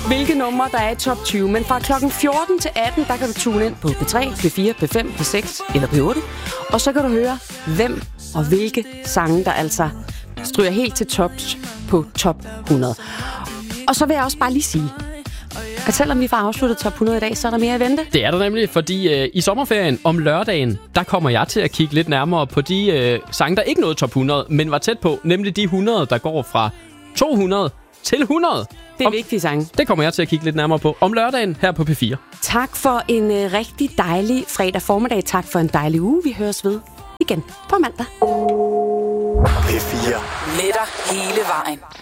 hvilke numre der er i top 20. Men fra klokken 14 til 18, der kan du tune ind på P3, P4, P5, P6 eller P8. Og så kan du høre, hvem og hvilke sange, der altså stryger helt til tops på top 100. Og så vil jeg også bare lige sige, at selvom vi får afsluttet top 100 i dag, så er der mere at vente. Det er der nemlig, fordi i sommerferien om lørdagen, der kommer jeg til at kigge lidt nærmere på de sange, der ikke nåede top 100, men var tæt på. Nemlig de 100, der går fra 200 til 100. Det er vigtige sange. Det kommer jeg til at kigge lidt nærmere på om lørdagen her på P4. Tak for en rigtig dejlig fredag formiddag. Tak for en dejlig uge. Vi høres ved igen på mandag. P4. Med dig hele vejen.